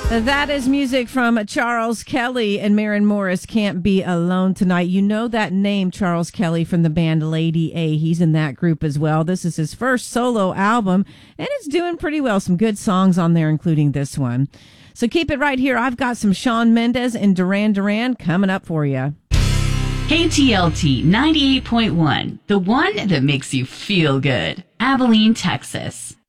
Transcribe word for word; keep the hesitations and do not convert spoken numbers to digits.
That is music from Charles Kelly, and Maren Morris, Can't Be Alone Tonight. You know that name, Charles Kelly, from the band Lady A. He's in that group as well. This is his first solo album, and it's doing pretty well. Some good songs on there, including this one. So keep it right here. I've got some Shawn Mendes and Duran Duran coming up for you. K T L T ninety-eight point one, the one that makes you feel good. Abilene, Texas.